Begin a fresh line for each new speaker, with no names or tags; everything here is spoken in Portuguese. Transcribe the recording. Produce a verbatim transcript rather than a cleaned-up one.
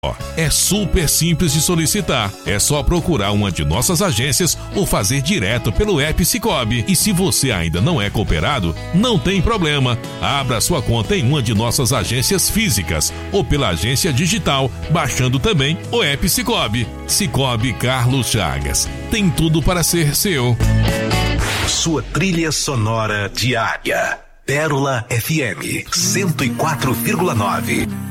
É super simples de solicitar. É só procurar uma de nossas agências ou fazer direto pelo app Sicoob. E se você ainda não é cooperado, não tem problema. Abra sua conta em uma de nossas agências físicas ou pela agência digital, baixando também o app Sicoob. Sicoob Carlos Chagas. Tem tudo para ser seu.
Sua trilha sonora diária. Pérola F M cento e quatro vírgula nove.